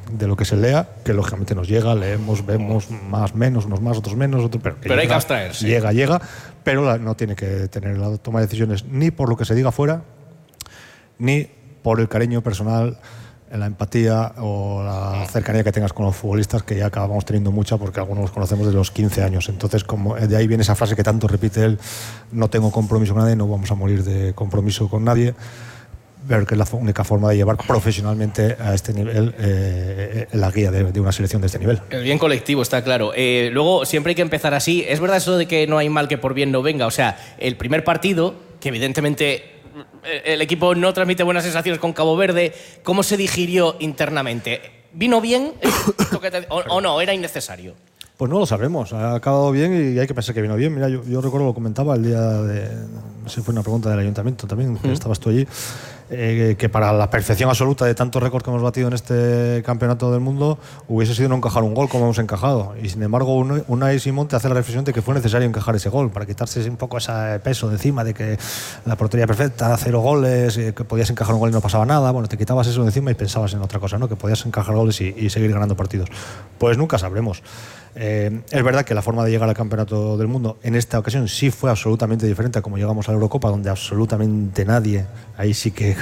de lo que se lea, que lógicamente nos llega, leemos, vemos, más, menos, unos más, otros menos, pero hay que abstraerse. Llega, pero no tiene que tener la toma de decisiones ni por lo que se diga fuera, ni por el cariño personal, la empatía o la cercanía que tengas con los futbolistas, que ya acabamos teniendo mucha porque algunos los conocemos desde los 15 años. Entonces, como de ahí viene esa frase que tanto repite él: no tengo compromiso con nadie, no vamos a morir de compromiso con nadie, pero que es la única forma de llevar profesionalmente a este nivel la guía de una selección de este nivel. El bien colectivo, está claro. Luego, siempre hay que empezar así. Es verdad eso de que no hay mal que por bien no venga. O sea, el primer partido, que evidentemente el equipo no transmite buenas sensaciones con Cabo Verde, ¿cómo se digirió internamente? ¿Vino bien o no? ¿Era innecesario? Pues no lo sabemos. Ha acabado bien y hay que pensar que vino bien. Mira, yo recuerdo, lo comentaba el día de... No sé, fue una pregunta del ayuntamiento también, que estabas tú allí, que para la perfección absoluta de tantos récords que hemos batido en este campeonato del mundo hubiese sido no encajar un gol como hemos encajado. Y sin embargo, Unai Simón te hace la reflexión de que fue necesario encajar ese gol para quitarse un poco ese peso de encima de que la portería perfecta, 0 goles, que podías encajar un gol y no pasaba nada. Bueno, te quitabas eso de encima y pensabas en otra cosa, ¿no? Que podías encajar goles y seguir ganando partidos. Pues nunca sabremos. Es verdad que la forma de llegar al campeonato del mundo en esta ocasión sí fue absolutamente diferente a como llegamos a la Eurocopa, donde absolutamente nadie, ahí sí que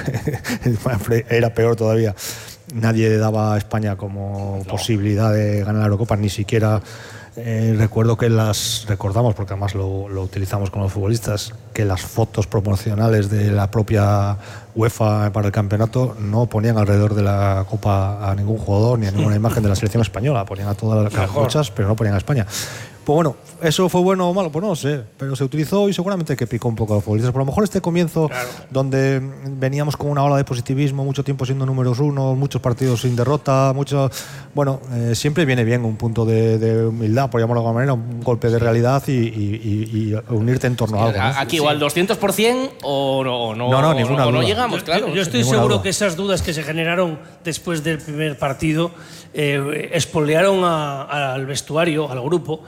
era peor todavía, nadie daba a España como posibilidad de ganar la Eurocopa, ni siquiera. Recuerdo que recordamos, porque además lo utilizamos con los futbolistas, que las fotos promocionales de la propia UEFA para el campeonato no ponían alrededor de la Copa a ningún jugador ni a ninguna imagen de la selección española, ponían a todas las muchas, pero no ponían a España. Pues bueno, ¿eso fue bueno o malo? Pues no lo sé, pero se utilizó y seguramente que picó un poco a los futbolistas. Por lo mejor este comienzo, donde veníamos con una ola de positivismo, mucho tiempo siendo números uno, muchos partidos sin derrota, siempre viene bien un punto de humildad, por llamarlo de alguna manera, un golpe de realidad y unirte en torno a algo, ¿no? Aquí igual 200% o no, ninguna duda. No llegamos, claro. Yo estoy seguro que esas dudas que se generaron después del primer partido espolearon al vestuario, al grupo.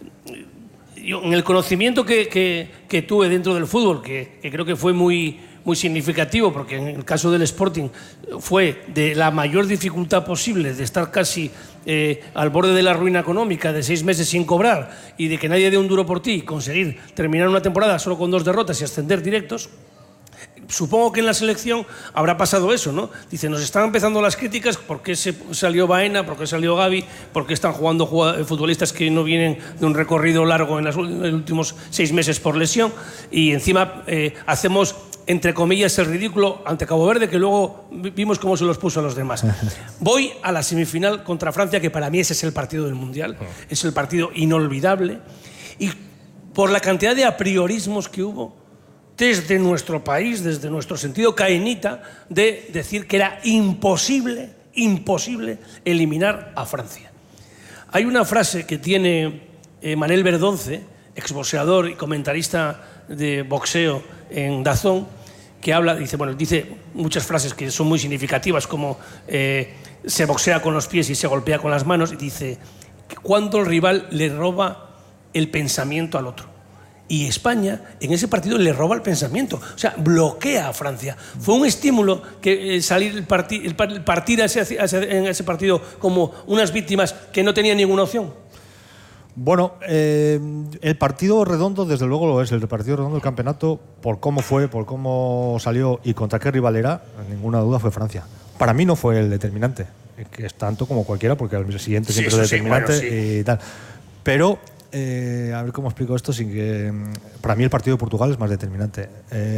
Yo, en el conocimiento que tuve dentro del fútbol, que creo que fue muy significativo, porque en el caso del Sporting fue de la mayor dificultad posible, de estar casi al borde de la ruina económica, de 6 meses sin cobrar y de que nadie dé un duro por ti, y conseguir terminar una temporada solo con 2 derrotas y ascender directos. Supongo que en la selección habrá pasado eso, ¿no? Dice, nos están empezando las críticas, ¿por qué salió Baena? ¿Por qué salió Gavi? ¿Por qué están jugando futbolistas que no vienen de un recorrido largo en los últimos 6 meses por lesión? Y encima hacemos, entre comillas, el ridículo ante Cabo Verde, que luego vimos cómo se los puso a los demás. Voy a la semifinal contra Francia, que para mí ese es el partido del Mundial, es el partido inolvidable, y por la cantidad de apriorismos que hubo desde nuestro país, desde nuestro sentido caenita, de decir que era imposible eliminar a Francia. Hay una frase que tiene Manel Verdonce, exboxeador y comentarista de boxeo en DAZN, que dice muchas frases que son muy significativas, como se boxea con los pies y se golpea con las manos, y dice cuando el rival le roba el pensamiento al otro. Y España en ese partido le roba el pensamiento, o sea, bloquea a Francia. Fue un estímulo que partir en ese partido como unas víctimas que no tenían ninguna opción. Bueno, el partido redondo desde luego lo es, el partido redondo del campeonato, por cómo fue, por cómo salió y contra qué rival era, ninguna duda fue Francia. Para mí no fue el determinante, que es tanto como cualquiera, porque al siguiente siempre es el determinante y tal. Pero a ver cómo explico esto sin que... Para mí el partido de Portugal es más determinante.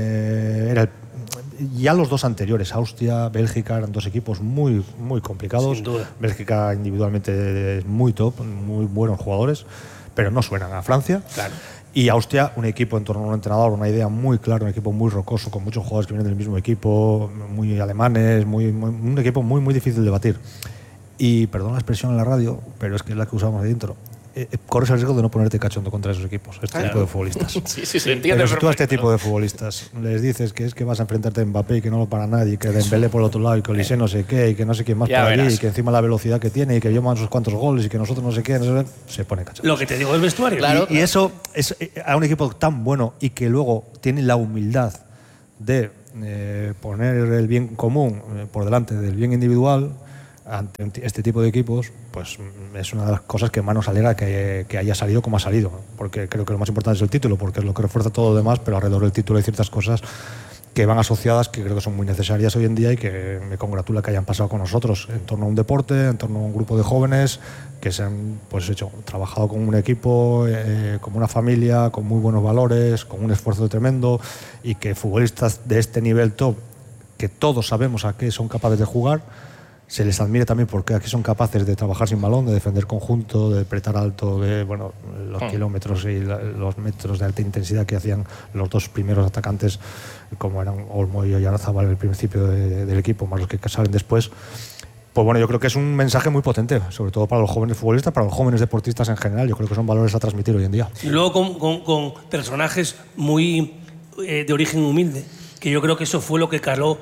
Ya los 2 anteriores, Austria, Bélgica, eran 2 equipos muy complicados. Sin duda. Bélgica individualmente es muy top, muy buenos jugadores, pero no suenan a Francia. Claro. Y Austria, un equipo en torno a un entrenador, una idea muy clara, un equipo muy rocoso, con muchos jugadores que vienen del mismo equipo, muy alemanes, un equipo muy difícil de batir. Y perdón la expresión en la radio, pero es que es la que usamos ahí dentro. Corres el riesgo de no ponerte cachondo contra esos equipos, tipo de futbolistas. Sí, entiendo. Pero si tú a este tipo de futbolistas les dices que es que vas a enfrentarte a Mbappé y que no lo para nadie, que Dembélé por el otro lado y que Olise no sé qué, y que no sé quién más por allí, y que encima la velocidad que tiene y que lleva unos cuantos goles y que nosotros no sé qué, se pone cachondo. Lo que te digo del vestuario. Claro. Y eso es a un equipo tan bueno y que luego tiene la humildad de poner el bien común por delante del bien individual. ante este tipo de equipos, pues es una de las cosas que más nos alegra que haya salido como ha salido, porque creo que lo más importante es el título, porque es lo que refuerza todo lo demás, pero alrededor del título hay ciertas cosas que van asociadas, que creo que son muy necesarias hoy en día y que me congratula que hayan pasado con nosotros en torno a un deporte, en torno a un grupo de jóvenes que se han trabajado con un equipo, como una familia, con muy buenos valores, con un esfuerzo tremendo, y que futbolistas de este nivel top, que todos sabemos a qué son capaces de jugar, se les admire también porque aquí son capaces de trabajar sin balón, de defender conjunto, de apretar alto, de los kilómetros y los metros de alta intensidad que hacían los dos primeros atacantes, como eran Olmo y Oyarzábal al principio del equipo, más los que salen después. Pues bueno, yo creo que es un mensaje muy potente, sobre todo para los jóvenes futbolistas, para los jóvenes deportistas en general. Yo creo que son valores a transmitir hoy en día. Y luego con personajes muy de origen humilde, que yo creo que eso fue lo que caló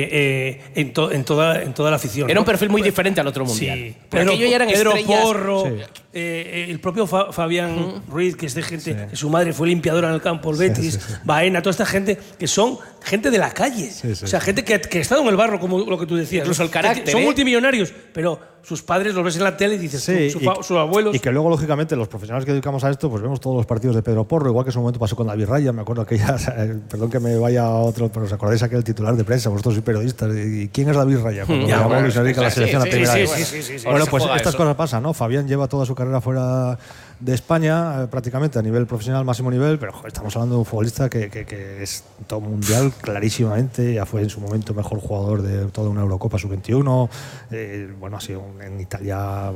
en toda la afición. Era un perfil muy diferente al otro mundial. Sí. Pedro Porro, sí. El propio Fabián Ruiz, que es de gente, que su madre fue limpiadora en el campo, el Betis, Baena, toda esta gente, que son gente de la calle. O sea, gente que ha estado en el barro, como lo que tú decías. Incluso el carácter. Son multimillonarios, pero sus padres los ves en la tele y dices, sus abuelos. Y que luego, lógicamente, los profesionales que dedicamos a esto, pues vemos todos los partidos de Pedro Porro, igual que en su momento pasó con David Raya. Me acuerdo que perdón que me vaya a otro, pero os acordáis aquel titular de prensa, vosotros sois periodistas. ¿Y quién es David Raya? Cuando llamó Luis Enrique a la selección a primera vez. Bueno, pues estas cosas pasan, ¿no? Fabián lleva toda su carrera fuera de España, prácticamente a nivel profesional, máximo nivel, pero estamos hablando de un futbolista que es top mundial clarísimamente, ya fue en su momento mejor jugador de toda una Eurocopa sub-21, bueno, ha sido en Italia,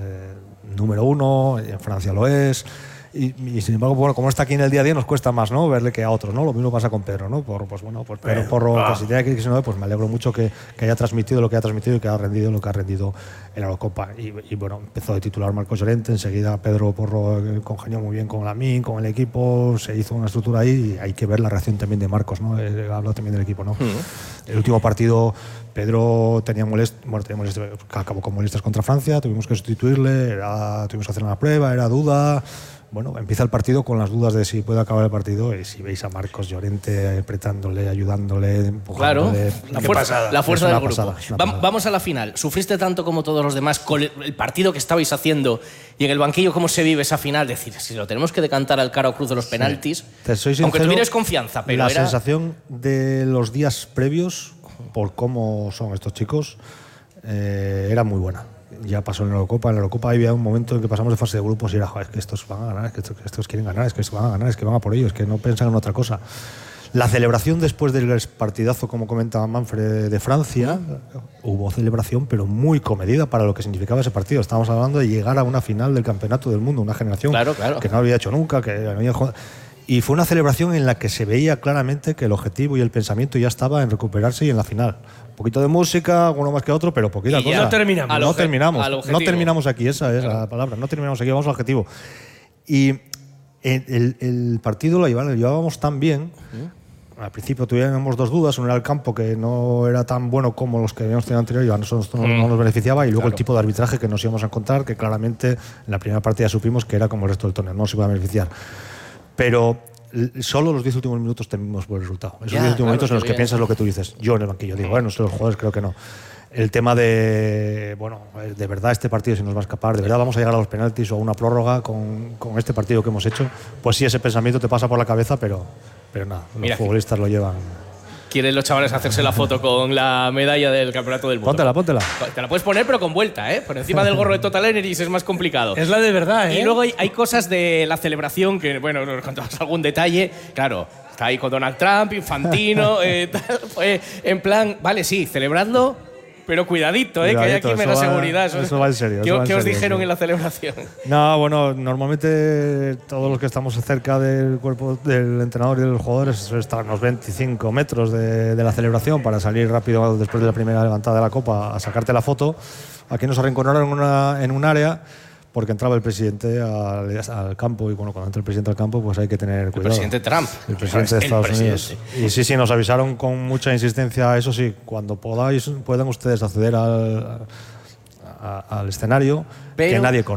número 1, en Francia lo es. Y sin embargo, bueno, como está aquí en el día a día, nos cuesta más, ¿no?, verle que a otros, ¿no? Lo mismo pasa con Pedro, ¿no? Pedro Porro, pues si tiene que irse, pues me alegro mucho que haya transmitido lo que ha transmitido y que haya rendido lo que ha rendido en la Eurocopa. Y bueno, empezó de titular Marcos Llorente, enseguida Pedro Porro congenió muy bien con Lamine, con el equipo, se hizo una estructura ahí y hay que ver la reacción también de Marcos, ¿no? Habla también del equipo, ¿no? El último partido, Pedro tenía molestias, acabó con molestias contra Francia, tuvimos que sustituirle, tuvimos que hacer una prueba, era duda. Bueno, empieza el partido con las dudas de si puede acabar el partido, y si veis a Marcos Llorente apretándole, ayudándole, empujándole… Claro, la fuerza del grupo. Vamos a la final. ¿Sufriste tanto como todos los demás con el partido que estabais haciendo y en el banquillo cómo se vive esa final? Decir, si lo tenemos que decantar al cara o cruz de los penaltis, Te soy sincero, aunque tuvieras confianza, pero la sensación de los días previos, por cómo son estos chicos, era muy buena. Ya pasó en la Eurocopa. En la Eurocopa había un momento en que pasamos de fase de grupos y era, es que estos van a ganar, es que estos quieren ganar, es que estos van a ganar, es que van a por ellos, es que no piensan en otra cosa. La celebración después del partidazo, como comentaba Manfred, de Francia, hubo celebración, pero muy comedida para lo que significaba ese partido. Estábamos hablando de llegar a una final del Campeonato del Mundo, una generación que no había hecho nunca, que había… Y fue una celebración en la que se veía claramente que el objetivo y el pensamiento ya estaba en recuperarse y en la final. Un poquito de música, uno más que otro, pero poquita y cosa. no terminamos. No terminamos aquí, esa es la palabra. No terminamos aquí, vamos al objetivo. Y el partido lo llevábamos tan bien. Al principio tuvimos dos dudas. Uno era el campo, que no era tan bueno como los que habíamos tenido anterior, y a nosotros no nos beneficiaba. Y luego el tipo de arbitraje que nos íbamos a encontrar, que claramente en la primera partida supimos que era como el resto del torneo, no se iba a beneficiar. Pero solo los 10 últimos minutos temimos por el resultado. Esos 10 últimos minutos en los que piensas lo que tú dices. Yo en el banquillo digo, bueno, los jugadores creo que no. El tema de, bueno, de verdad este partido si nos va a escapar, de verdad vamos a llegar a los penaltis o a una prórroga con este partido que hemos hecho. Pues sí, ese pensamiento te pasa por la cabeza, pero nada, los futbolistas lo llevan. Quieren los chavales hacerse la foto con la medalla del Campeonato del Mundo. Póntela. Te la puedes poner, pero con vuelta, ¿eh? Por encima del gorro de Total Energies es más complicado. Es la de verdad, ¿eh? Y luego hay cosas de la celebración que, bueno, nos contamos algún detalle. Claro, está ahí con Donald Trump, Infantino, tal. Fue en plan, vale, sí, celebrando, pero cuidadito, que hay aquí menos seguridad. Eso va en serio. ¿Qué os dijeron en la celebración? No, bueno, normalmente todos los que estamos cerca del cuerpo del entrenador y de los jugadores están a unos 25 metros de la celebración para salir rápido después de la primera levantada de la copa a sacarte la foto. Aquí nos arrinconaron en un área porque entraba el presidente al campo, y bueno, cuando entra el presidente al campo pues hay que tener cuidado. El presidente Trump. El presidente de Estados Unidos. Y sí, nos avisaron con mucha insistencia, eso sí, cuando puedan ustedes acceder al escenario, pero que nadie corra.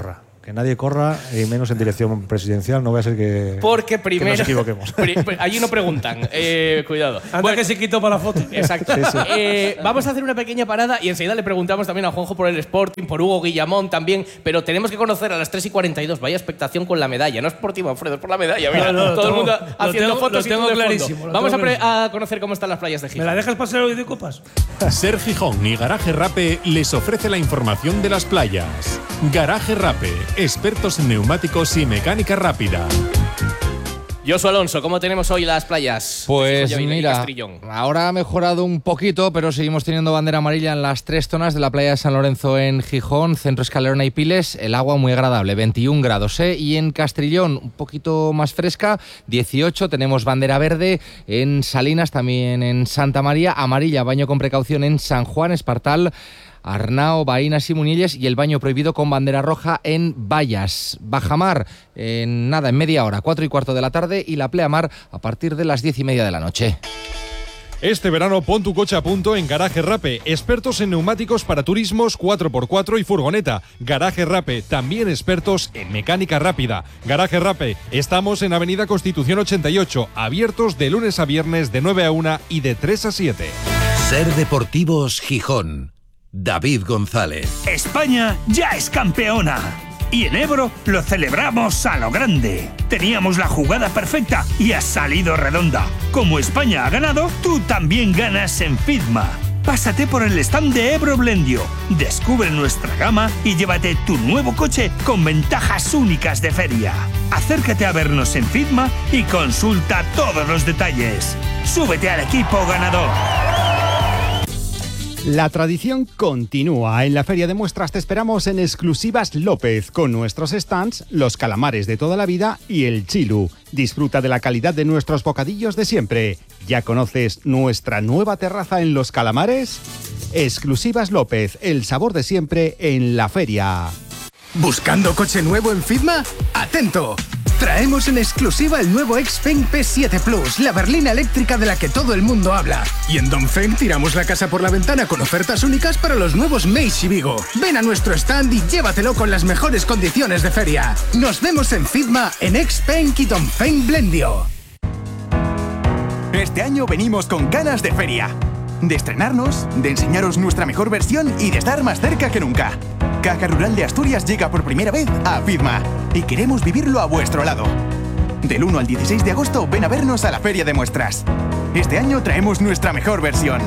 que nadie corra, y menos en dirección presidencial, no vaya a ser que, porque primero, que nos equivoquemos. Allí no preguntan, cuidado. Antes que se quitó para la foto. Exacto. Vamos a hacer una pequeña parada y enseguida le preguntamos también a Juanjo por el Sporting, por Hugo Guillamón también, pero tenemos que conocer a las 3:42. Vaya expectación con la medalla. No es por ti, Manfredo, es por la medalla. Mira, todo el mundo haciendo fotos y todo de fondo. Vamos a conocer cómo están las playas de Gijón. ¿Me la dejas pasar hoy de copas? Ser Gijón y Garaje Rape les ofrece la información de las playas. Garaje Rape, expertos en neumáticos y mecánica rápida. Josu Alonso, ¿cómo tenemos hoy las playas? Pues mira, ahora ha mejorado un poquito, pero seguimos teniendo bandera amarilla en las 3 zonas de la playa de San Lorenzo en Gijón, Centro Escalerona y Piles. El agua muy agradable, 21 grados. Y en Castrillón, un poquito más fresca, 18. Tenemos bandera verde en Salinas, también en Santa María. Amarilla, baño con precaución en San Juan, Espartal, Arnao, Baínas y Munilles, y el baño prohibido con bandera roja en Bayas. Bajamar, en media hora, 4:15 de la tarde, y la pleamar a partir de las 10:30 de la noche. Este verano pon tu coche a punto en Garaje Rape, expertos en neumáticos para turismos 4x4 y furgoneta. Garaje Rape, también expertos en mecánica rápida. Garaje Rape, estamos en Avenida Constitución 88, abiertos de lunes a viernes de 9 a 1 y de 3 a 7. Ser Deportivos Gijón. David González. España ya es campeona. Y en Ebro lo celebramos a lo grande. Teníamos la jugada perfecta y ha salido redonda. Como España ha ganado, tú también ganas en Fitma. Pásate por el stand de Ebro Blendio, descubre nuestra gama y llévate tu nuevo coche con ventajas únicas de feria. Acércate a vernos en Fitma y consulta todos los detalles. Súbete al equipo ganador. La tradición continúa. En la Feria de Muestras te esperamos en Exclusivas López, con nuestros stands, los calamares de toda la vida y el chilu. Disfruta de la calidad de nuestros bocadillos de siempre. ¿Ya conoces nuestra nueva terraza en Los Calamares? Exclusivas López, el sabor de siempre en la feria. ¿Buscando coche nuevo en Fitma? ¡Atento! Traemos en exclusiva el nuevo Xpeng P7 Plus, la berlina eléctrica de la que todo el mundo habla. Y en Dongfeng tiramos la casa por la ventana con ofertas únicas para los nuevos Meishi Vigo. Ven a nuestro stand y llévatelo con las mejores condiciones de feria. Nos vemos en Fitma, en Xpeng y Dongfeng Blendio. Este año venimos con ganas de feria. De estrenarnos, de enseñaros nuestra mejor versión y de estar más cerca que nunca. Caja Rural de Asturias llega por primera vez a Fitma y queremos vivirlo a vuestro lado. Del 1 al 16 de agosto ven a vernos a la Feria de Muestras. Este año traemos nuestra mejor versión.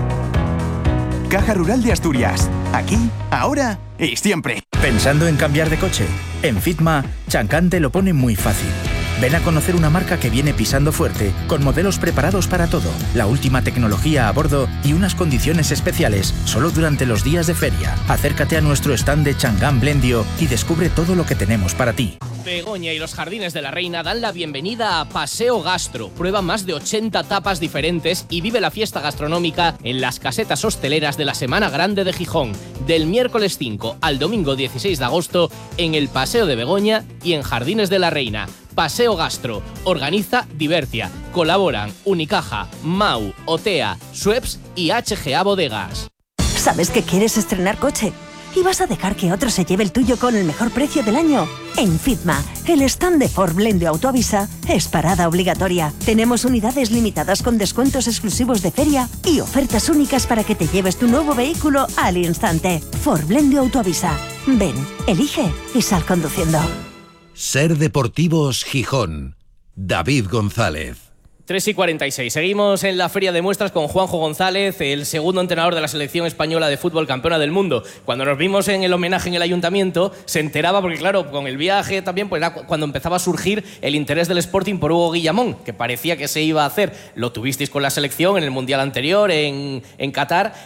Caja Rural de Asturias. Aquí, ahora y siempre. ¿Pensando en cambiar de coche? En Fitma, Chancan te lo pone muy fácil. Ven a conocer una marca que viene pisando fuerte, con modelos preparados para todo, la última tecnología a bordo y unas condiciones especiales solo durante los días de feria. Acércate a nuestro stand de Changan Blendio y descubre todo lo que tenemos para ti. Begoña y los Jardines de la Reina dan la bienvenida a Paseo Gastro. Prueba más de 80 tapas diferentes y vive la fiesta gastronómica en las casetas hosteleras de la Semana Grande de Gijón, del miércoles 5 al domingo 16 de agosto en el Paseo de Begoña y en Jardines de la Reina. Paseo Gastro. Organiza Divertia. Colaboran Unicaja, Mau, Otea, Schweppes y HGA Bodegas. ¿Sabes que quieres estrenar coche? ¿Y vas a dejar que otro se lleve el tuyo con el mejor precio del año? En Fitma, el stand de Ford Blendio Autoavisa es parada obligatoria. Tenemos unidades limitadas con descuentos exclusivos de feria y ofertas únicas para que te lleves tu nuevo vehículo al instante. Ford Blendio Autoavisa. Ven, elige y sal conduciendo. Ser Deportivos Gijón. David González. 3:46. Seguimos en la Feria de Muestras con Juanjo González, el segundo entrenador de la selección española de fútbol, campeona del mundo. Cuando nos vimos en el homenaje en el ayuntamiento, se enteraba, porque claro, con el viaje también, pues era cuando empezaba a surgir el interés del Sporting por Hugo Guillamón, que parecía que se iba a hacer. Lo tuvisteis con la selección en el Mundial anterior, en Qatar.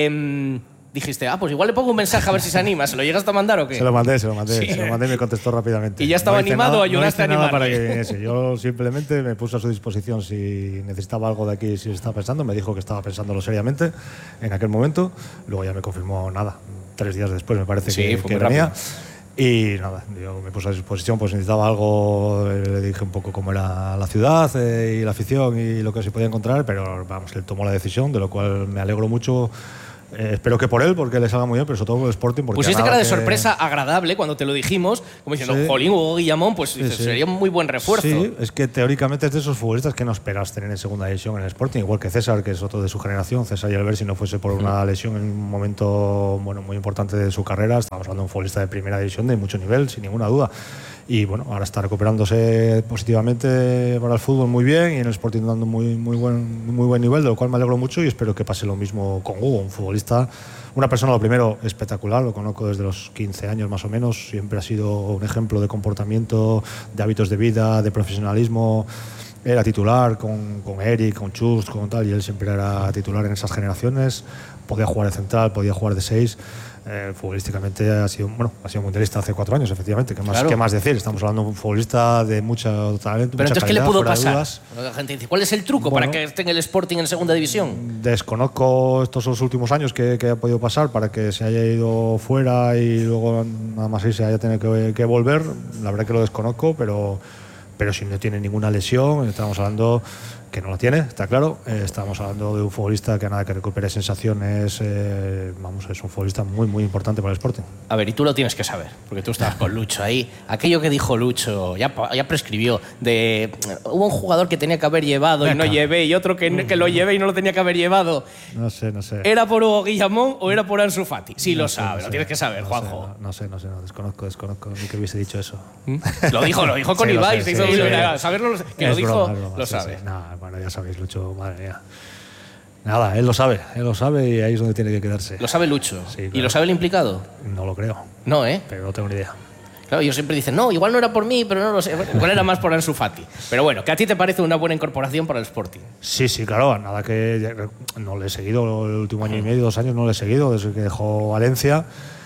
Dijiste, pues igual le pongo un mensaje a ver si se anima. ¿Se lo llegaste a mandar o qué? Se lo mandé, Sí. se lo mandé y me contestó rápidamente. Y ya estaba animado, ayudaste a animarle. Para que viniese. Yo simplemente me puse a su disposición si necesitaba algo de aquí, si estaba pensando. Me dijo que estaba pensándolo seriamente en aquel momento. Luego ya me confirmó 3 días después me parece que venía. Y nada, yo me puse a disposición, pues necesitaba algo, le dije un poco cómo era la ciudad y la afición y lo que se podía encontrar, pero vamos, él tomó la decisión, de lo cual me alegro mucho. Espero que por él, porque le salga muy bien, pero sobre todo por el Sporting. Pusiste cara de sorpresa agradable cuando te lo dijimos, como diciendo, Sí. jolín, Hugo Guillamón, pues Sí. sería un muy buen refuerzo. Sí, es que teóricamente es de esos futbolistas que no esperas tener en segunda división en el Sporting, igual que César, que es otro de su generación. César y Albert, si no fuese por una lesión en un momento muy importante de su carrera, estamos hablando de un futbolista de primera división de mucho nivel, sin ninguna duda. Y bueno, ahora está recuperándose positivamente para el fútbol muy bien y en el Sporting dando muy buen nivel, de lo cual me alegro mucho y espero que pase lo mismo con Hugo, un futbolista, una persona, lo primero, espectacular, lo conozco desde los 15 años más o menos, siempre ha sido un ejemplo de comportamiento, de hábitos de vida, de profesionalismo. Era titular con Eric, con Chus, con tal, y él siempre era titular en esas generaciones. Podía jugar de central, podía jugar de 6. Futbolísticamente ha sido mundialista hace 4 años, efectivamente. ¿Qué más decir? Estamos hablando de un futbolista de mucho talento. Pero entonces, mucha ¿qué le calidad, pudo fuera de pasar? dudas. La gente dice, ¿cuál es el truco para que esté en el Sporting en segunda división? Desconozco estos los últimos años que ha podido pasar para que se haya ido fuera y luego nada más ahí se haya tenido que volver. La verdad que lo desconozco, pero si no tiene ninguna lesión, estamos hablando que no la tiene, está claro. Estamos hablando de un futbolista que a nada que recupere sensaciones, es un futbolista muy importante para el Sporting. A ver, y tú lo tienes que saber, porque tú estabas con Lucho ahí. Aquello que dijo Lucho, ya prescribió, de hubo un jugador que tenía que haber llevado y no llevé, y otro que lo llevé y no lo tenía que haber llevado. No sé. ¿Era por Hugo Guillamón o era por Ansu Fati? Sí, lo sabes, lo tienes que saber, Juanjo. No sé, desconozco ni que hubiese dicho eso. Lo dijo con Sí, Ibai, se hizo saberlo, que lo dijo, broma, lo sí, sabe. sí. Bueno, ya sabéis, Lucho, madre mía. Nada, él lo sabe y ahí es donde tiene que quedarse. Lo sabe Lucho. Sí, claro. ¿Y lo sabe el implicado? No lo creo. No, Pero no tengo ni idea. Claro, ellos siempre dicen, no, igual no era por mí, pero no lo sé. Igual era más por Ansu Fati. Pero bueno, que a ti te parece una buena incorporación para el Sporting. Sí, claro, nada que no le he seguido el último año y medio, 2 años no le he seguido, desde que dejó Valencia.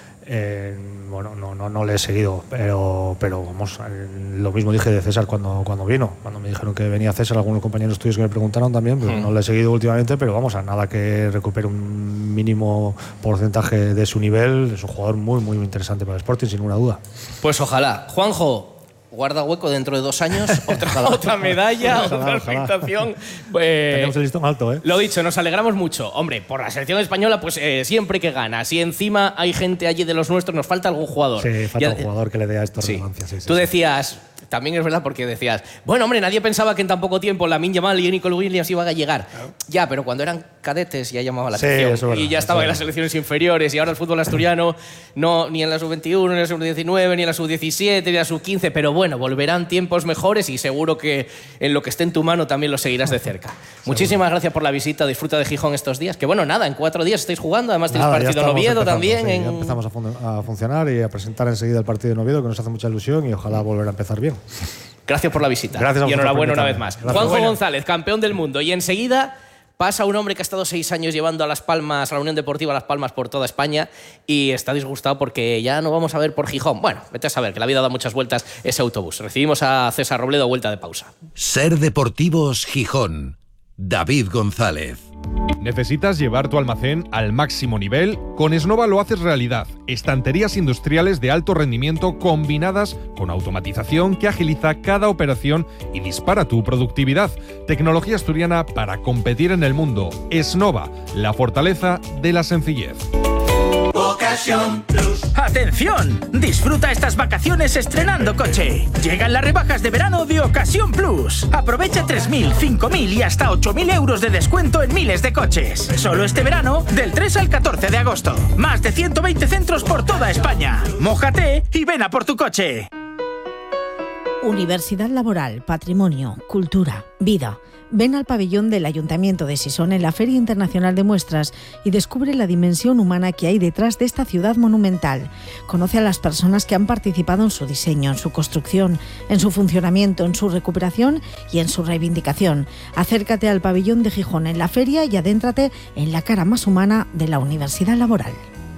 No le he seguido, pero vamos, lo mismo dije de César cuando vino. Cuando me dijeron que venía César, algunos compañeros tuyos que me preguntaron también, pero no le he seguido últimamente, pero vamos, a nada que recupere un mínimo porcentaje de su nivel. Es un jugador muy interesante para el Sporting, sin ninguna duda. Pues ojalá. Juanjo, guarda hueco dentro de 2 años, otra medalla, otra expectación. Tenemos el listón alto, ¿eh? Lo dicho, nos alegramos mucho. Hombre, por la selección española, pues siempre que gana. Si encima hay gente allí de los nuestros, nos falta algún jugador. Sí, falta un jugador que le dé a esto relevancia. Sí, Tú decías, también es verdad, porque decías, bueno, hombre, nadie pensaba que en tan poco tiempo Lamine Yamal y Nico Williams iban a llegar. Claro. Ya, pero cuando eran cadetes ya llamaba la atención. Y ya estaba en las selecciones inferiores y ahora el fútbol asturiano, no, ni en la sub-21, ni en la sub-19, ni en la sub-17, ni en la sub-15, pero bueno, volverán tiempos mejores y seguro que en lo que esté en tu mano también lo seguirás de cerca. Muchísimas gracias por la visita, disfruta de Gijón estos días, que bueno, nada, en 4 días estáis jugando, además tenéis partido en Oviedo también. Sí, ya empezamos a funcionar y a presentar enseguida el partido en Oviedo, que nos hace mucha ilusión y ojalá volver a empezar bien. Gracias por la visita. Gracias y enhorabuena una vez más. Gracias. Juanjo González, campeón del mundo. Y enseguida pasa un hombre que ha estado 6 años llevando a Las Palmas, a la Unión Deportiva Las Palmas por toda España y está disgustado porque ya no vamos a ver por Gijón. Bueno, vete a saber que la vida da muchas vueltas ese autobús. Recibimos a César Robledo a vuelta de pausa. Ser Deportivos Gijón. David González. ¿Necesitas llevar tu almacén al máximo nivel? Con Esnova lo haces realidad. Estanterías industriales de alto rendimiento combinadas con automatización que agiliza cada operación y dispara tu productividad. Tecnología asturiana para competir en el mundo. Esnova, la fortaleza de la sencillez. Ocasión Plus. ¡Atención! Disfruta estas vacaciones estrenando coche. Llegan las rebajas de verano de Ocasión Plus. Aprovecha 3.000, 5.000 y hasta 8.000 euros de descuento en miles de coches. Solo este verano, del 3 al 14 de agosto. Más de 120 centros por toda España. Mójate y ven a por tu coche. Universidad Laboral, Patrimonio, Cultura, Vida. Ven al pabellón del Ayuntamiento de Sison en la Feria Internacional de Muestras y descubre la dimensión humana que hay detrás de esta ciudad monumental. Conoce a las personas que han participado en su diseño, en su construcción, en su funcionamiento, en su recuperación y en su reivindicación. Acércate al pabellón de Gijón en la feria y adéntrate en la cara más humana de la Universidad Laboral.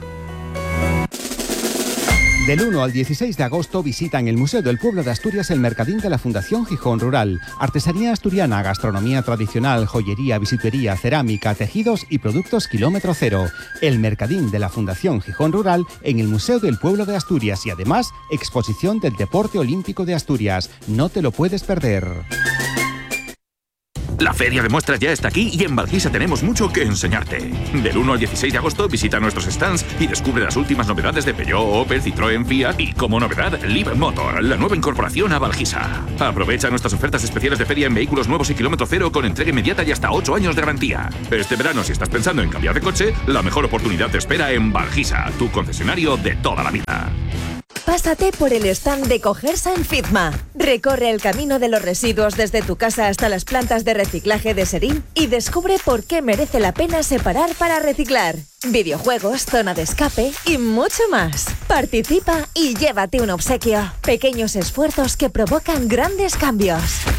Del 1 al 16 de agosto visita en el Museo del Pueblo de Asturias el Mercadín de la Fundación Gijón Rural. Artesanía asturiana, gastronomía tradicional, joyería, bisutería, cerámica, tejidos y productos kilómetro cero. El Mercadín de la Fundación Gijón Rural en el Museo del Pueblo de Asturias y además exposición del Deporte Olímpico de Asturias. No te lo puedes perder. La feria de muestras ya está aquí y en Valgisa tenemos mucho que enseñarte. Del 1 al 16 de agosto visita nuestros stands y descubre las últimas novedades de Peugeot, Opel, Citroën, Fiat y, como novedad, Live Motor, la nueva incorporación a Valgisa. Aprovecha nuestras ofertas especiales de feria en vehículos nuevos y kilómetro cero con entrega inmediata y hasta 8 años de garantía. Este verano, si estás pensando en cambiar de coche, la mejor oportunidad te espera en Valgisa, tu concesionario de toda la vida. Pásate por el stand de Cogersa en Fitma. Recorre el camino de los residuos desde tu casa hasta las plantas de reciclaje de Serín y descubre por qué merece la pena separar para reciclar. Videojuegos, zona de escape y mucho más. Participa y llévate un obsequio. Pequeños esfuerzos que provocan grandes cambios.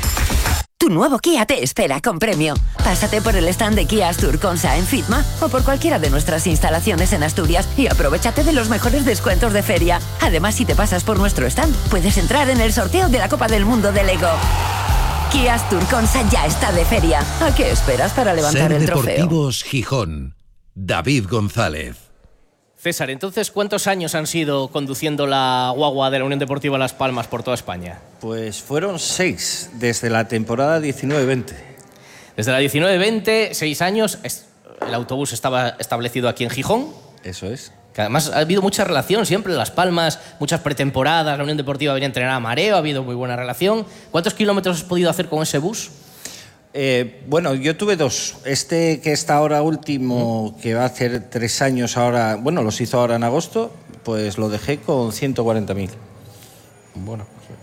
Tu nuevo Kia te espera con premio. Pásate por el stand de Kia Astur-Consa en Fitma o por cualquiera de nuestras instalaciones en Asturias y aprovechate de los mejores descuentos de feria. Además, si te pasas por nuestro stand, puedes entrar en el sorteo de la Copa del Mundo de Lego. Kia Astur-Consa ya está de feria. ¿A qué esperas para levantar el trofeo? Deportivos Gijón. David González. César, entonces, ¿cuántos años han sido conduciendo la guagua de la Unión Deportiva Las Palmas por toda España? Pues fueron 6, desde la temporada 19-20. Desde la 19-20, 6 años. El autobús estaba establecido aquí en Gijón. Eso es. Que además ha habido mucha relación siempre en Las Palmas, muchas pretemporadas, la Unión Deportiva venía a entrenar a mareo, ha habido muy buena relación. ¿Cuántos kilómetros has podido hacer con ese bus? Bueno, yo tuve 2. Este que está ahora último, que va a hacer 3 años ahora, bueno, los hizo ahora en agosto, pues lo dejé con 140.000. Bueno,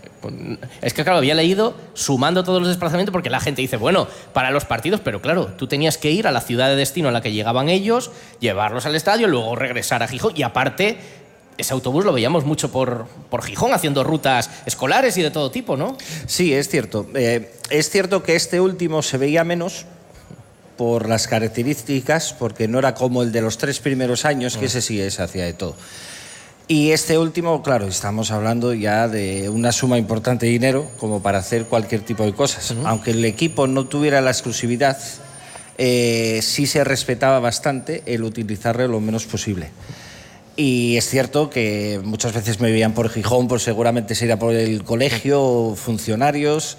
es que claro, había leído sumando todos los desplazamientos porque la gente dice, bueno, para los partidos, pero claro, tú tenías que ir a la ciudad de destino a la que llegaban ellos, llevarlos al estadio, luego regresar a Gijón y aparte ese autobús lo veíamos mucho por Gijón haciendo rutas escolares y de todo tipo, ¿no? Sí, es cierto. Es cierto que este último se veía menos por las características, porque no era como el de los 3 primeros años, que ese sí se hacía de todo. Y este último, claro, estamos hablando ya de una suma importante de dinero como para hacer cualquier tipo de cosas. Aunque el equipo no tuviera la exclusividad, sí se respetaba bastante el utilizarlo lo menos posible. Y es cierto que muchas veces me veían por Gijón, pues seguramente se iría por el colegio, funcionarios.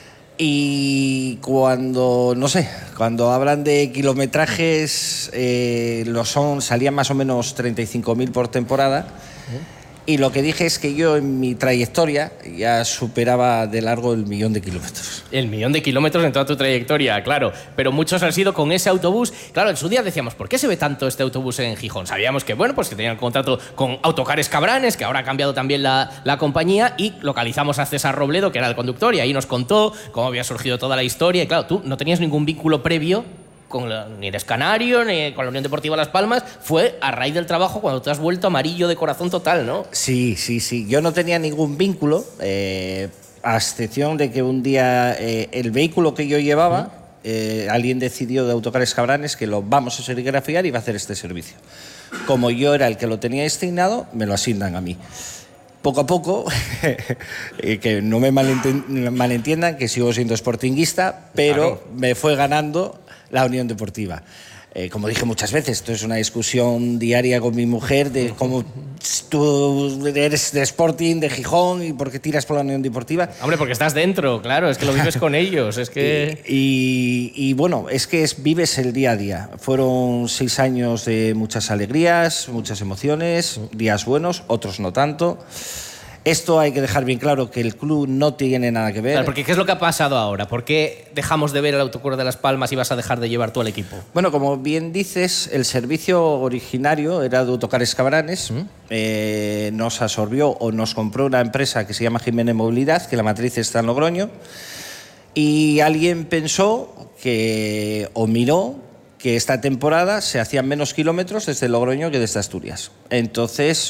Y cuando, no sé, cuando hablan de kilometrajes, salían más o menos 35.000 por temporada. Y lo que dije es que yo en mi trayectoria ya superaba de largo el 1.000.000 de kilómetros. El 1.000.000 de kilómetros en toda tu trayectoria, claro. Pero muchos han sido con ese autobús. Claro, en su día decíamos, ¿por qué se ve tanto este autobús en Gijón? Sabíamos que, bueno, pues que tenían contrato con Autocares Cabranes, que ahora ha cambiado también la compañía, y localizamos a César Robledo, que era el conductor, y ahí nos contó cómo había surgido toda la historia. Y claro, tú no tenías ningún vínculo previo ni eres canario, ni con la Unión Deportiva Las Palmas. Fue a raíz del trabajo cuando te has vuelto amarillo de corazón total, ¿no? Sí. Yo no tenía ningún vínculo, a excepción de que un día el vehículo que yo llevaba, alguien decidió de Autocares Cabranes que lo vamos a serigrafiar y va a hacer este servicio. Como yo era el que lo tenía destinado, me lo asignan a mí. Poco a poco, que no me malentiendan, que sigo siendo sportinguista, pero claro, me fue ganando la Unión Deportiva. Como dije muchas veces, esto es una discusión diaria con mi mujer de cómo tú eres de Sporting, de Gijón, y por qué tiras por la Unión Deportiva. Hombre, porque estás dentro, claro, es que lo vives con ellos, es que... Y bueno, es que vives el día a día. Fueron 6 años de muchas alegrías, muchas emociones, días buenos, otros no tanto. Esto hay que dejar bien claro que el club no tiene nada que ver. Claro, porque ¿qué es lo que ha pasado ahora? ¿Por qué dejamos de ver el Autocur de Las Palmas y vas a dejar de llevar tú al equipo? Bueno, como bien dices, el servicio originario era de Autocares Cabranes. Nos absorbió o nos compró una empresa que se llama Jiménez Movilidad, que la matriz está en Logroño. Y alguien pensó o miró que esta temporada se hacían menos kilómetros desde Logroño que desde Asturias. Entonces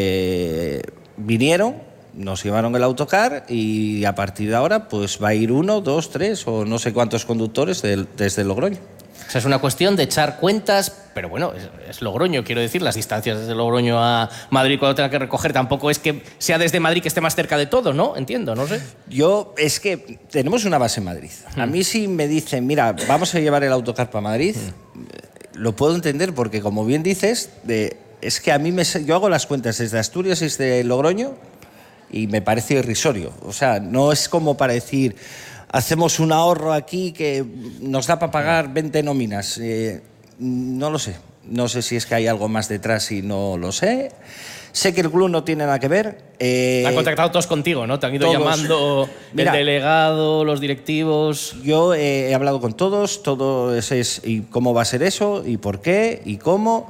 vinieron, nos llevaron el autocar y a partir de ahora pues va a ir 1, 2, 3 o no sé cuántos conductores desde Logroño. O sea, es una cuestión de echar cuentas, pero bueno, es Logroño, quiero decir, las distancias desde Logroño a Madrid cuando tenga que recoger tampoco es que sea desde Madrid que esté más cerca de todo, ¿no? Entiendo, no sé. Es que tenemos una base en Madrid. A mí si me dicen, mira, vamos a llevar el autocar para Madrid, lo puedo entender porque, como bien dices, es que a mí yo hago las cuentas desde Asturias y desde Logroño y me parece irrisorio. O sea, no es como para decir, hacemos un ahorro aquí que nos da para pagar 20 nóminas. No lo sé. No sé si es que hay algo más detrás y no lo sé. Sé que el club no tiene nada que ver. Han contactado todos contigo, ¿no? Te han ido llamando. Mira, el delegado, los directivos. Yo he hablado con todos, todo es y cómo va a ser eso, y por qué, y cómo.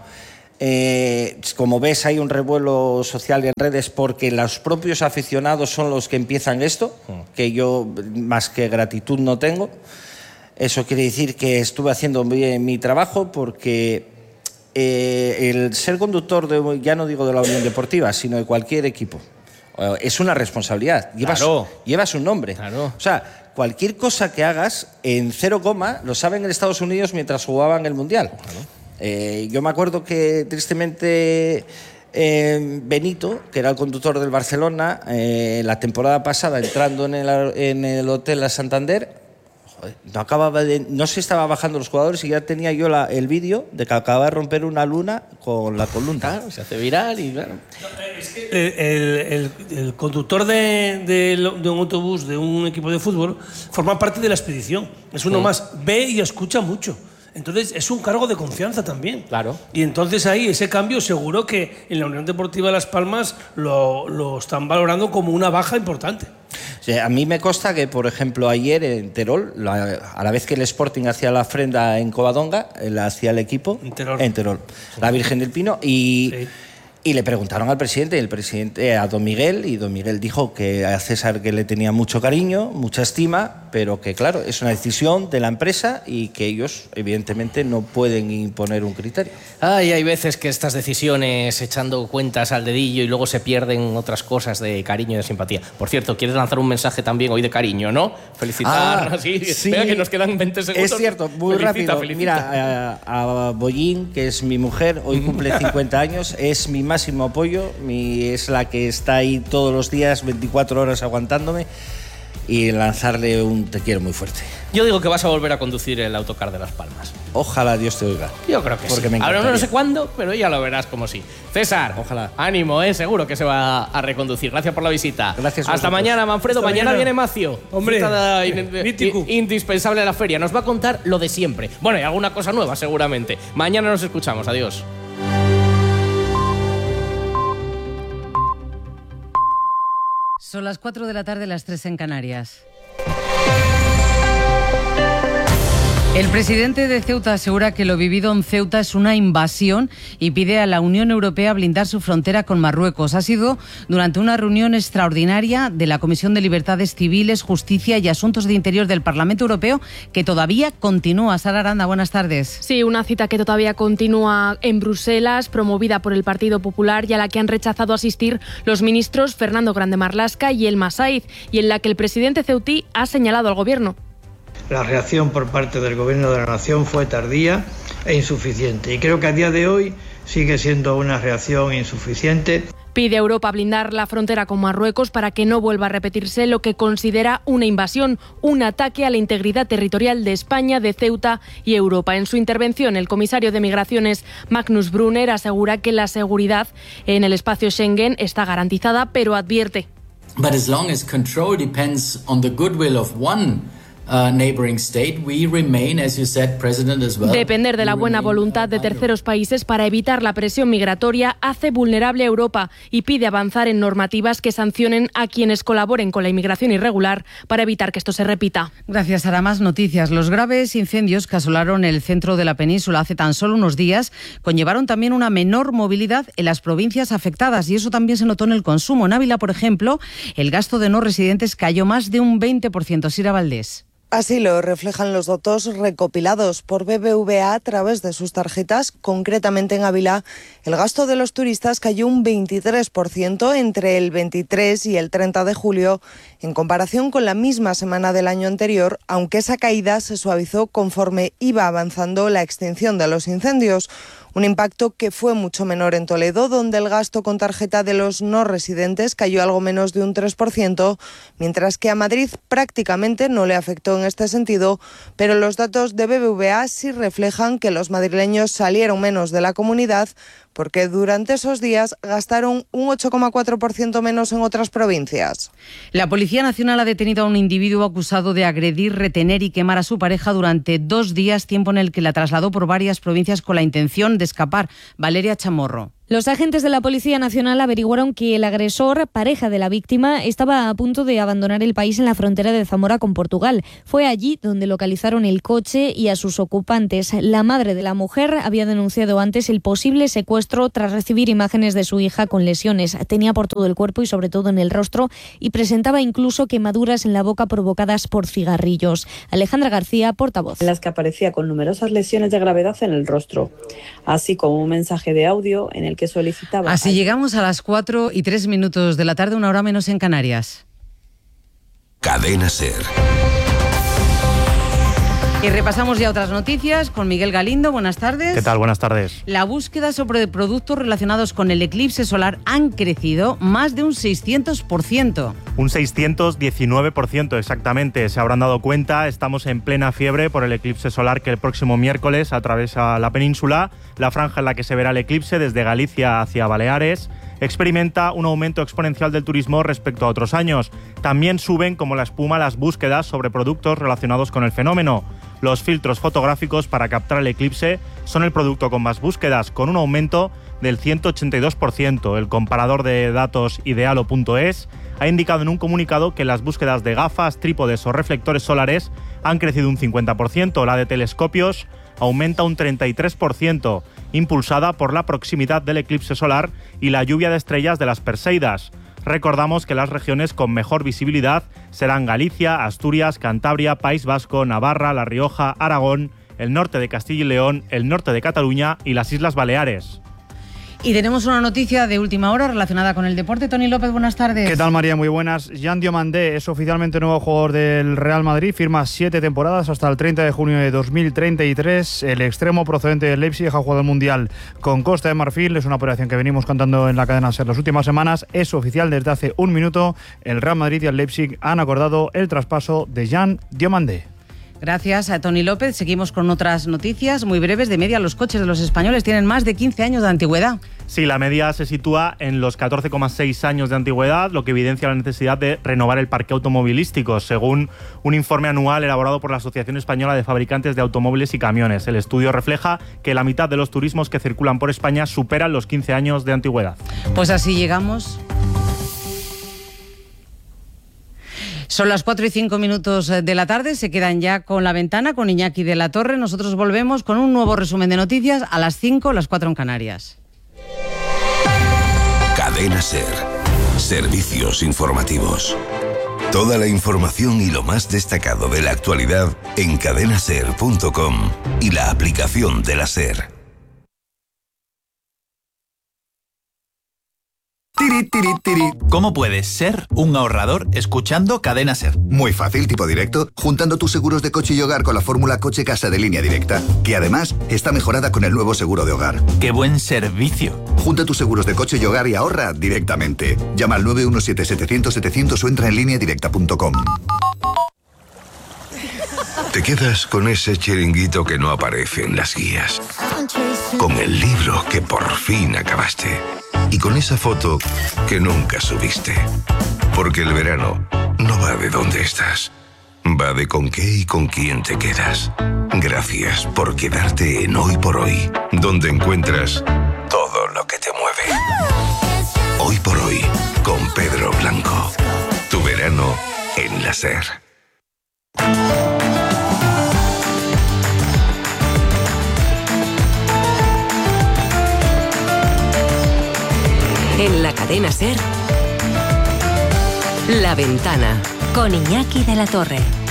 Como ves, hay un revuelo social en redes porque los propios aficionados son los que empiezan esto, que yo más que gratitud no tengo. Eso quiere decir que estuve haciendo bien mi trabajo porque el ser conductor, ya no digo de la Unión Deportiva, sino de cualquier equipo, es una responsabilidad. Llevas un nombre. Claro. O sea, cualquier cosa que hagas en 0, lo saben en Estados Unidos mientras jugaban el Mundial. Claro. Yo me acuerdo que tristemente Benito, que era el conductor del Barcelona, la temporada pasada entrando en el Hotel La Santander, no se estaba bajando los jugadores y ya tenía yo el vídeo de que acababa de romper una luna con la columna. Claro, se hace viral y claro. Es que el conductor de un autobús de un equipo de fútbol forma parte de la expedición. Es uno más. Ve y escucha mucho. Entonces es un cargo de confianza también. Claro. Y entonces ahí ese cambio seguro que en la Unión Deportiva Las Palmas lo están valorando como una baja importante. O sea, a mí me consta que, por ejemplo, ayer en Terol, a la vez que el Sporting hacía la ofrenda en Covadonga, la hacía el equipo en Terol, la Virgen del Pino, y le preguntaron al presidente, a don Miguel, y don Miguel dijo que a César que le tenía mucho cariño, mucha estima, pero que claro, es una decisión de la empresa y que ellos evidentemente no pueden imponer un criterio. Hay veces que estas decisiones echando cuentas al dedillo y luego se pierden otras cosas de cariño y de simpatía. Por cierto, ¿quieres lanzar un mensaje también hoy de cariño, no? Felicitar, sí. Vea que nos quedan 20 segundos. Es cierto, muy rápido. Mira, a Bollín, que es mi mujer, hoy cumple 50 años, es mi máximo apoyo, es la que está ahí todos los días, 24 horas aguantándome, y lanzarle un te quiero muy fuerte. Yo digo que vas a volver a conducir el autocar de Las Palmas. Ojalá Dios te oiga. Yo creo que porque sí. Ahora no sé cuándo, pero ya lo verás como sí. César, ojalá. Ánimo, seguro que se va a reconducir. Gracias por la visita. Gracias. Hasta mañana, Manfredo. Mañana viene Macio. Hombre, indispensable a la feria. Nos va a contar lo de siempre. Bueno, y alguna cosa nueva seguramente. Mañana nos escuchamos. Adiós. Son las 4 de la tarde, las 3 en Canarias. El presidente de Ceuta asegura que lo vivido en Ceuta es una invasión y pide a la Unión Europea blindar su frontera con Marruecos. Ha sido durante una reunión extraordinaria de la Comisión de Libertades Civiles, Justicia y Asuntos de Interior del Parlamento Europeo, que todavía continúa. Sara Aranda, buenas tardes. Sí, una cita que todavía continúa en Bruselas, promovida por el Partido Popular y a la que han rechazado asistir los ministros Fernando Grande Marlaska y Elma Saiz, y en la que el presidente ceutí ha señalado al gobierno. La reacción por parte del Gobierno de la Nación fue tardía e insuficiente, y creo que a día de hoy sigue siendo una reacción insuficiente. Pide a Europa blindar la frontera con Marruecos para que no vuelva a repetirse lo que considera una invasión, un ataque a la integridad territorial de España, de Ceuta y Europa. En su intervención, el comisario de Migraciones, Magnus Brunner, asegura que la seguridad en el espacio Schengen está garantizada, pero advierte. But as long as control depends on the goodwill of one neighboring state, we remain, as you said, President, as well. Depender de la buena voluntad de terceros países para evitar la presión migratoria hace vulnerable a Europa y pide avanzar en normativas que sancionen a quienes colaboren con la inmigración irregular para evitar que esto se repita. Gracias, Sara. Más noticias. Los graves incendios que asolaron el centro de la península hace tan solo unos días conllevaron también una menor movilidad en las provincias afectadas, y eso también se notó en el consumo. En Ávila, por ejemplo, el gasto de no residentes cayó más de un 20%. Sira Valdés. Así lo reflejan los datos recopilados por BBVA a través de sus tarjetas. Concretamente en Ávila, el gasto de los turistas cayó un 23% entre el 23 y el 30 de julio, en comparación con la misma semana del año anterior, aunque esa caída se suavizó conforme iba avanzando la extinción de los incendios. Un impacto que fue mucho menor en Toledo, donde el gasto con tarjeta de los no residentes cayó algo menos de un 3%, mientras que a Madrid prácticamente no le afectó en este sentido, pero los datos de BBVA sí reflejan que los madrileños salieron menos de la comunidad, porque durante esos días gastaron un 8,4% menos en otras provincias. La Policía Nacional ha detenido a un individuo acusado de agredir, retener y quemar a su pareja durante 2 días, tiempo en el que la trasladó por varias provincias con la intención de escapar. Valeria Chamorro. Los agentes de la Policía Nacional averiguaron que el agresor, pareja de la víctima, estaba a punto de abandonar el país en la frontera de Zamora con Portugal. Fue allí donde localizaron el coche y a sus ocupantes. La madre de la mujer había denunciado antes el posible secuestro tras recibir imágenes de su hija con lesiones. Tenía por todo el cuerpo y sobre todo en el rostro y presentaba incluso quemaduras en la boca provocadas por cigarrillos. Alejandra García, portavoz. En las que aparecía con numerosas lesiones de gravedad en el rostro, así como un mensaje de audio en el que solicitaba. Así llegamos a las 4:03 de la tarde, 1 hora menos en Canarias. Cadena SER. Y repasamos ya otras noticias con Miguel Galindo. Buenas tardes. ¿Qué tal? Buenas tardes. La búsqueda sobre productos relacionados con el eclipse solar han crecido más de un 600%. Un 619% exactamente. Se habrán dado cuenta, estamos en plena fiebre por el eclipse solar que el próximo miércoles atraviesa la península. La franja en la que se verá el eclipse desde Galicia hacia Baleares experimenta un aumento exponencial del turismo respecto a otros años. También suben como la espuma las búsquedas sobre productos relacionados con el fenómeno. Los filtros fotográficos para captar el eclipse son el producto con más búsquedas, con un aumento del 182%. El comparador de datos Idealo.es ha indicado en un comunicado que las búsquedas de gafas, trípodes o reflectores solares han crecido un 50%. La de telescopios aumenta un 33%, impulsada por la proximidad del eclipse solar y la lluvia de estrellas de las Perseidas. Recordamos que las regiones con mejor visibilidad serán Galicia, Asturias, Cantabria, País Vasco, Navarra, La Rioja, Aragón, el norte de Castilla y León, el norte de Cataluña y las Islas Baleares. Y tenemos una noticia de última hora relacionada con el deporte. Tony López, buenas tardes. ¿Qué tal, María? Muy buenas. Jan Diomandé es oficialmente nuevo jugador del Real Madrid. Firma 7 temporadas hasta el 30 de junio de 2033. El extremo procedente del Leipzig ha jugado el Mundial con Costa de Marfil. Es una operación que venimos contando en la cadena SER las últimas semanas. Es oficial desde hace un minuto. El Real Madrid y el Leipzig han acordado el traspaso de Jan Diomandé. Gracias a Tony López. Seguimos con otras noticias muy breves. De media, los coches de los españoles tienen más de 15 años de antigüedad. Sí, la media se sitúa en los 14,6 años de antigüedad, lo que evidencia la necesidad de renovar el parque automovilístico, según un informe anual elaborado por la Asociación Española de Fabricantes de Automóviles y Camiones. El estudio refleja que la mitad de los turismos que circulan por España superan los 15 años de antigüedad. Pues así llegamos. Son las 4:05 de la tarde, se quedan ya con La Ventana, con Iñaki de la Torre. Nosotros volvemos con un nuevo resumen de noticias a las 5, las 4 en Canarias. Cadena SER. Servicios informativos. Toda la información y lo más destacado de la actualidad en cadenaser.com y la aplicación de la SER. ¿Cómo puedes ser un ahorrador escuchando Cadena SER? Muy fácil, tipo directo, juntando tus seguros de coche y hogar con la fórmula Coche Casa de Línea Directa, que además está mejorada con el nuevo seguro de hogar. ¡Qué buen servicio! Junta tus seguros de coche y hogar y ahorra directamente. Llama al 917-700-700 o entra en lineadirecta.com. Te quedas con ese chiringuito que no aparece en las guías, con el libro que por fin acabaste y con esa foto que nunca subiste. Porque el verano no va de dónde estás, va de con qué y con quién te quedas. Gracias por quedarte en Hoy por Hoy, donde encuentras todo lo que te mueve. Hoy por Hoy, con Pedro Blanco. Tu verano en la SER. En la cadena SER, La Ventana, con Iñaki de la Torre.